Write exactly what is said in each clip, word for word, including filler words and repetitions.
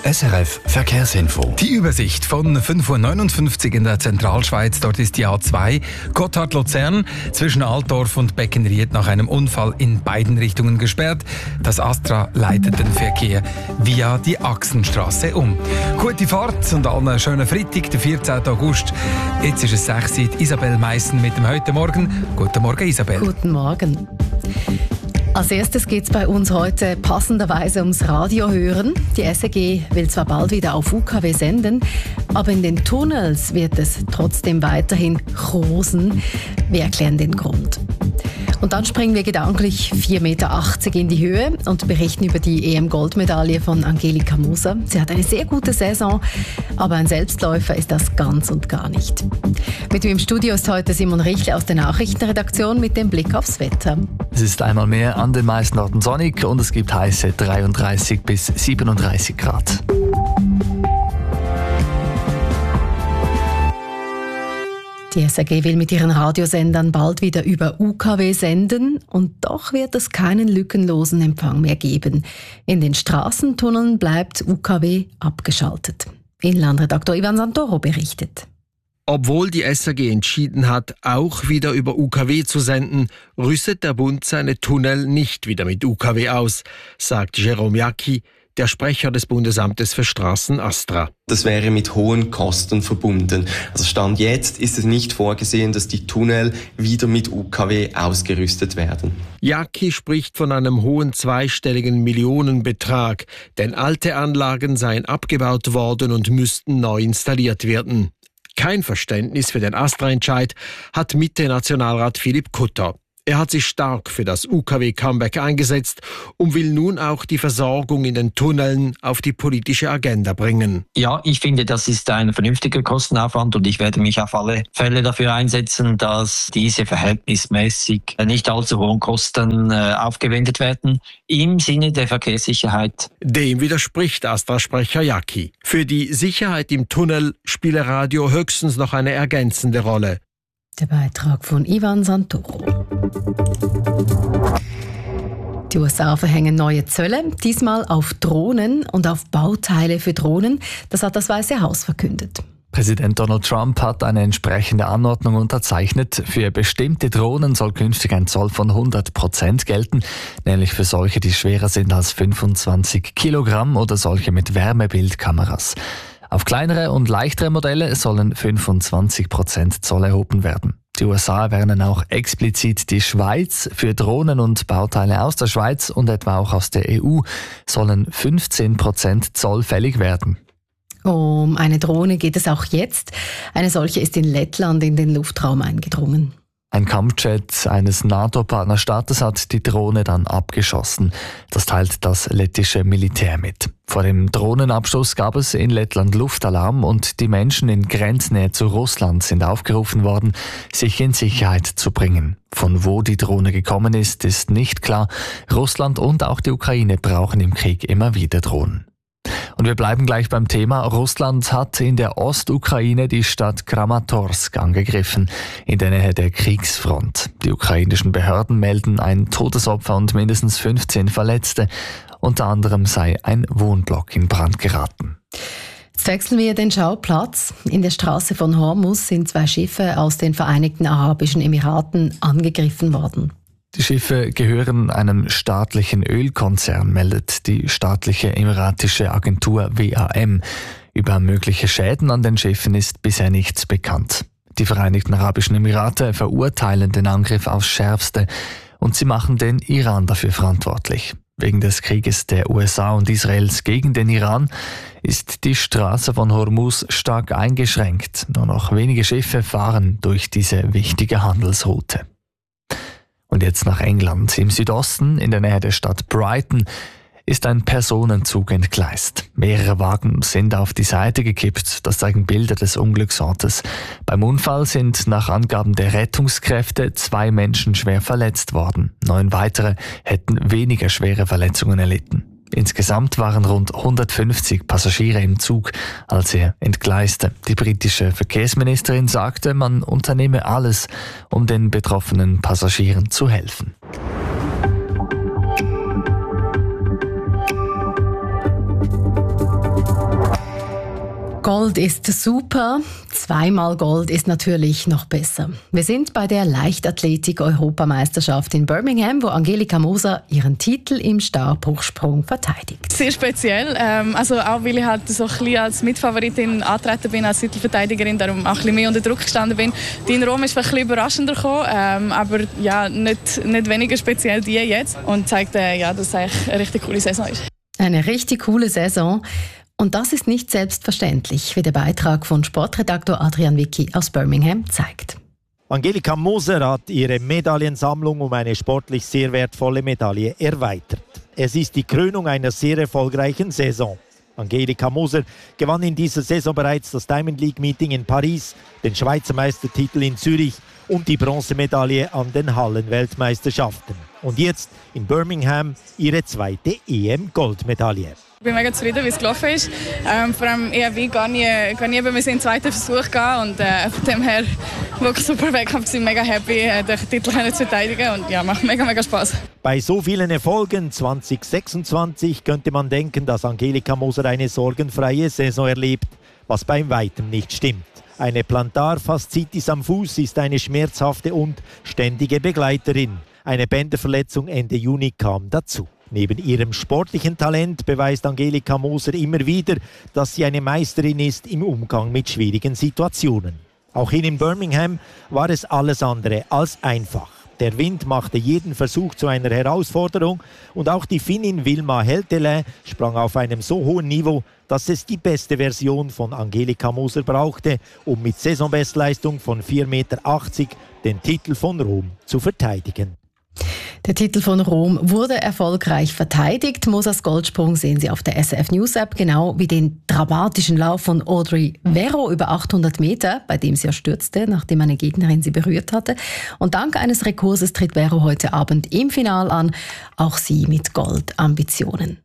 S R F Verkehrsinfo. Die Übersicht von fünf Uhr neunundfünfzig in der Zentralschweiz. Dort ist die A zwei Gotthard-Luzern zwischen Altdorf und Beckenried nach einem Unfall in beiden Richtungen gesperrt. Das Astra leitet den Verkehr via die Achsenstraße um. Gute Fahrt und allen einen schönen Freitag, den vierzehnten August. Jetzt ist es sechs Uhr. Isabel Meissen mit dem «Heute Morgen». Guten Morgen, Isabel. Guten Morgen. Als erstes geht es bei uns heute passenderweise ums Radio hören. Die S R G will zwar bald wieder auf U K W senden, aber in den Tunnels wird es trotzdem weiterhin rosen. Wir erklären den Grund. Und dann springen wir gedanklich vier Meter achtzig in die Höhe und berichten über die E M-Goldmedaille von Angelika Moser. Sie hat eine sehr gute Saison, aber ein Selbstläufer ist das ganz und gar nicht. Mit mir im Studio ist heute Simon Richle aus der Nachrichtenredaktion mit dem Blick aufs Wetter. Es ist einmal mehr an den meisten Orten sonnig und es gibt heiße dreiunddreißig bis siebenunddreißig Grad. Die S R G will mit ihren Radiosendern bald wieder über U K W senden und doch wird es keinen lückenlosen Empfang mehr geben. In den Straßentunneln bleibt U K W abgeschaltet. Inlandredaktor Ivan Santoro berichtet. Obwohl die S R G entschieden hat, auch wieder über U K W zu senden, rüstet der Bund seine Tunnel nicht wieder mit U K W aus, sagt Jérôme Jacqui, der Sprecher des Bundesamtes für Straßen Astra. Das wäre mit hohen Kosten verbunden. Also Stand jetzt ist es nicht vorgesehen, dass die Tunnel wieder mit U K W ausgerüstet werden. Jacqui spricht von einem hohen zweistelligen Millionenbetrag, denn alte Anlagen seien abgebaut worden und müssten neu installiert werden. Kein Verständnis für den Astra-Entscheid hat Mitte-Nationalrat Philipp Kutter. Er hat sich stark für das U K W-Comeback eingesetzt und will nun auch die Versorgung in den Tunneln auf die politische Agenda bringen. Ja, ich finde, das ist ein vernünftiger Kostenaufwand und ich werde mich auf alle Fälle dafür einsetzen, dass diese verhältnismäßig nicht allzu hohen Kosten äh, aufgewendet werden, im Sinne der Verkehrssicherheit. Dem widerspricht Astra-Sprecher Jacqui. Für die Sicherheit im Tunnel spiele Radio höchstens noch eine ergänzende Rolle. Der Beitrag von Ivan Santoro. Die U S A verhängen neue Zölle, diesmal auf Drohnen und auf Bauteile für Drohnen. Das hat das Weiße Haus verkündet. Präsident Donald Trump hat eine entsprechende Anordnung unterzeichnet. Für bestimmte Drohnen soll künftig ein Zoll von hundert Prozent gelten, nämlich für solche, die schwerer sind als fünfundzwanzig Kilogramm oder solche mit Wärmebildkameras. Auf kleinere und leichtere Modelle sollen fünfundzwanzig Prozent Zoll erhoben werden. Die U S A warnen auch explizit die Schweiz. Für Drohnen und Bauteile aus der Schweiz und etwa auch aus der E U sollen fünfzehn Prozent Zoll fällig werden. Um eine Drohne geht es auch jetzt. Eine solche ist in Lettland in den Luftraum eingedrungen. Ein Kampfjet eines NATO-Partnerstaates hat die Drohne dann abgeschossen. Das teilt das lettische Militär mit. Vor dem Drohnenabschuss gab es in Lettland Luftalarm und die Menschen in Grenznähe zu Russland sind aufgerufen worden, sich in Sicherheit zu bringen. Von wo die Drohne gekommen ist, ist nicht klar. Russland und auch die Ukraine brauchen im Krieg immer wieder Drohnen. Und wir bleiben gleich beim Thema. Russland hat in der Ostukraine die Stadt Kramatorsk angegriffen, in der Nähe der Kriegsfront. Die ukrainischen Behörden melden ein Todesopfer und mindestens fünfzehn Verletzte. Unter anderem sei ein Wohnblock in Brand geraten. Jetzt wechseln wir den Schauplatz. In der Straße von Hormuz sind zwei Schiffe aus den Vereinigten Arabischen Emiraten angegriffen worden. Die Schiffe gehören einem staatlichen Ölkonzern, meldet die staatliche emiratische Agentur W A M. Über mögliche Schäden an den Schiffen ist bisher nichts bekannt. Die Vereinigten Arabischen Emirate verurteilen den Angriff aufs Schärfste und sie machen den Iran dafür verantwortlich. Wegen des Krieges der U S A und Israels gegen den Iran ist die Straße von Hormuz stark eingeschränkt. Nur noch wenige Schiffe fahren durch diese wichtige Handelsroute. Und jetzt nach England. Im Südosten, in der Nähe der Stadt Brighton, ist ein Personenzug entgleist. Mehrere Wagen sind auf die Seite gekippt. Das zeigen Bilder des Unglücksortes. Beim Unfall sind nach Angaben der Rettungskräfte zwei Menschen schwer verletzt worden. Neun weitere hätten weniger schwere Verletzungen erlitten. Insgesamt waren rund hundertfünfzig Passagiere im Zug, als er entgleiste. Die britische Verkehrsministerin sagte, man unternehme alles, um den betroffenen Passagieren zu helfen. Gold ist super, zweimal Gold ist natürlich noch besser. Wir sind bei der Leichtathletik-Europameisterschaft in Birmingham, wo Angelika Moser ihren Titel im Stabhochsprung verteidigt. Sehr speziell, ähm, also auch weil ich halt so ein bisschen als Mitfavoritin angetreten bin, als Titelverteidigerin, darum auch ein bisschen mehr unter Druck gestanden bin. Die in Rom ist vielleicht ein bisschen überraschender gekommen, ähm, aber ja, nicht, nicht weniger speziell die jetzt und zeigt, äh, ja, dass es eigentlich eine richtig coole Saison ist. Eine richtig coole Saison. Und das ist nicht selbstverständlich, wie der Beitrag von Sportredaktor Adrian Wicki aus Birmingham zeigt. Angelika Moser hat ihre Medaillensammlung um eine sportlich sehr wertvolle Medaille erweitert. Es ist die Krönung einer sehr erfolgreichen Saison. Angelika Moser gewann in dieser Saison bereits das Diamond League Meeting in Paris, den Schweizer Meistertitel in Zürich und die Bronzemedaille an den Hallenweltmeisterschaften. Und jetzt in Birmingham ihre zweite E M-Goldmedaille. Ich bin mega zufrieden, wie es gelaufen ist. Ähm, vor allem E M W gar nie, gar nie, wenn wir in den zweiten Versuch gehen und äh, von dem her wirklich super Wettkampf. Ich bin mega happy, äh, den Titel zu verteidigen und ja, macht mega, mega Spaß. Bei so vielen Erfolgen zwanzig sechsundzwanzig könnte man denken, dass Angelika Moser eine sorgenfreie Saison erlebt, was bei weitem nicht stimmt. Eine Plantarfaszitis am Fuß ist eine schmerzhafte und ständige Begleiterin. Eine Bänderverletzung Ende Juni kam dazu. Neben ihrem sportlichen Talent beweist Angelika Moser immer wieder, dass sie eine Meisterin ist im Umgang mit schwierigen Situationen. Auch hier in Birmingham war es alles andere als einfach. Der Wind machte jeden Versuch zu einer Herausforderung und auch die Finnin Wilma Heltelä sprang auf einem so hohen Niveau, dass es die beste Version von Angelika Moser brauchte, um mit Saisonbestleistung von vier Meter achtzig den Titel von Rom zu verteidigen. Der Titel von Rom wurde erfolgreich verteidigt. Mosers Goldsprung sehen Sie auf der S R F News App, genau wie den dramatischen Lauf von Audrey Vero über achthundert Meter, bei dem sie ja stürzte, nachdem eine Gegnerin sie berührt hatte. Und dank eines Rekurses tritt Vero heute Abend im Finale an, auch sie mit Goldambitionen.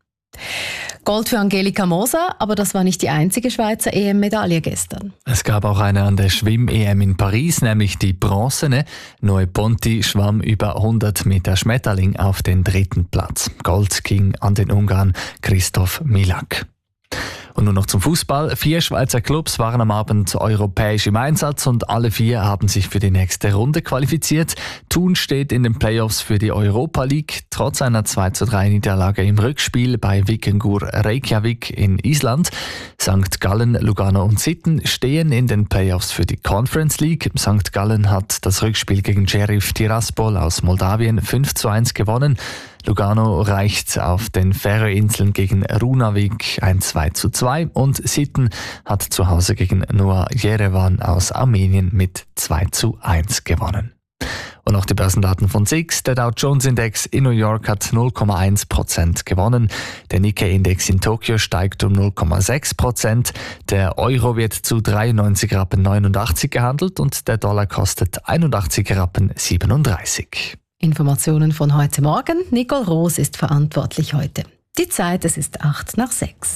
Gold für Angelika Moser, aber das war nicht die einzige Schweizer E M-Medaille gestern. Es gab auch eine an der Schwimm-E M in Paris, nämlich die bronzene. Noe Ponti schwamm über hundert Meter Schmetterling auf den dritten Platz. Gold ging an den Ungarn Christoph Milak. Und nun noch zum Fußball. Vier Schweizer Clubs waren am Abend europäisch im Einsatz und alle vier haben sich für die nächste Runde qualifiziert. Thun steht in den Playoffs für die Europa League, trotz einer zwei zu drei Niederlage im Rückspiel bei Víkingur Reykjavik in Island. Sankt Gallen, Lugano und Sitten stehen in den Playoffs für die Conference League. Sankt Gallen hat das Rückspiel gegen Sheriff Tiraspol aus Moldawien fünf zu eins gewonnen. Lugano reicht auf den Färöerinseln gegen Runavik ein zwei zu zwei und Sitten hat zu Hause gegen Noa Yerevan aus Armenien mit zwei zu eins gewonnen. Und auch die Börsendaten von S I X. Der Dow Jones Index in New York hat null Komma eins Prozent gewonnen. Der Nikkei-Index in Tokio steigt um null Komma sechs Prozent. Der Euro wird zu dreiundneunzig Rappen neunundachtzig gehandelt und der Dollar kostet einundachtzig Rappen siebenunddreißig. Informationen von heute Morgen. Nicole Roos ist verantwortlich heute. Die Zeit, es ist acht nach sechs.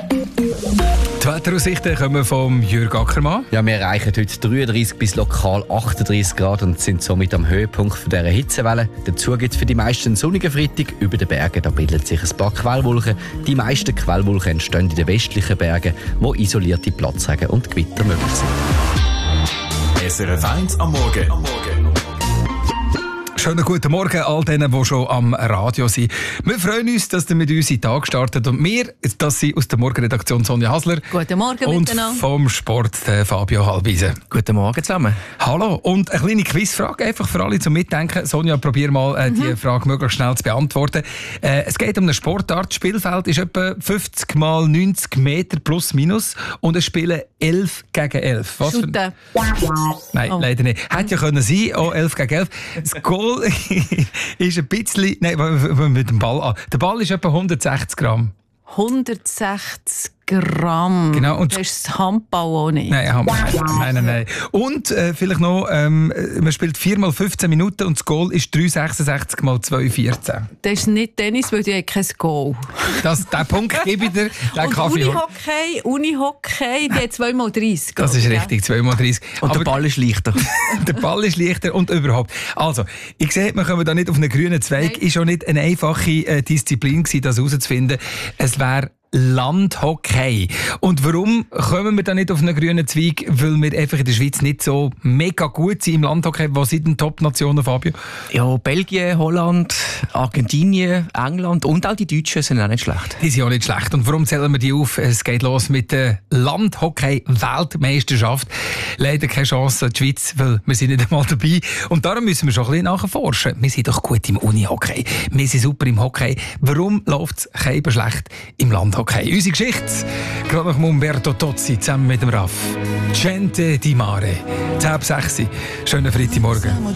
Die Wetteraussichten kommen vom Jürg Ackermann. Ja, wir erreichen heute dreiunddreißig bis lokal achtunddreißig Grad und sind somit am Höhepunkt dieser Hitzewelle. Dazu gibt es für die meisten sonnigen Freitag über den Bergen. Da bilden sich ein paar Quellwolken. Die meisten Quellwolken entstehen in den westlichen Bergen, wo isolierte Platzregen und Gewitter möglich sind. S R F eins am Morgen. Am Morgen. Schönen guten Morgen all denen, die schon am Radio sind. Wir freuen uns, dass ihr mit uns in den Tag startet. Und wir, das sind aus der Morgenredaktion Sonja Hasler. Guten Morgen und miteinander. Und vom Sport der Fabio Halbwiese. Guten Morgen zusammen. Hallo. Und eine kleine Quizfrage, einfach für alle zum Mitdenken. Sonja, probier mal äh, die mhm. Frage möglichst schnell zu beantworten. Äh, es geht um eine Sportart. Das Spielfeld ist etwa fünfzig mal neunzig Meter plus minus. Und es spielen elf gegen elf. Was für... Nein, oh. leider nicht. Hätte ja können sein, auch elf gegen elf. Das Goal ist ein bisschen... Nein, mit dem Ball an. Der Ball ist etwa hundertsechzig Gramm. hundertsechzig Gramm. Genau. Und das ist das Handball auch nicht. Nein, Handball. nein, nein, nein. Und äh, vielleicht noch, ähm, man spielt vier mal fünfzehn Minuten und das Goal ist drei sechsundsechzig mal zwei vierzehn. Das ist nicht Tennis, weil die haben kein Goal. Das, den Punkt gebe ich dir. Und Unihockey, Unihockey, die hat zwei mal dreißig. Das ist richtig, zwei mal dreißig. Und aber der Ball ist leichter. Der Ball ist leichter und überhaupt. Also, ich sehe, wir kommen da nicht auf einen grünen Zweig. Nein. Ist auch nicht eine einfache äh, Disziplin gewesen, das herauszufinden. Es wäre Landhockey. Und warum kommen wir da nicht auf einen grünen Zweig? Weil wir einfach in der Schweiz nicht so mega gut sind im Landhockey. Was sind denn Top-Nationen, Fabio? Ja, Belgien, Holland, Argentinien, England und auch die Deutschen sind auch nicht schlecht. Die sind auch nicht schlecht. Und warum zählen wir die auf? Es geht los mit der Landhockey-Weltmeisterschaft. Leider keine Chance an die Schweiz, weil wir sind nicht einmal dabei. Und darum müssen wir schon ein bisschen nachforschen. Wir sind doch gut im Unihockey. Wir sind super im Hockey. Warum läuft es keinem schlecht im Landhockey? Okay, unsere Geschichte, gerade nach Umberto Tozzi zusammen mit dem Raff. Gente di Mare, zehn ab sechs. Schönen Freitagmorgen.